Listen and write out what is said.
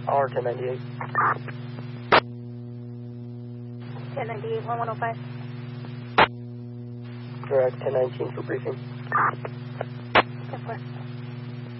R1098. 1098, 1105. Direct 1019 for briefing. 10-4.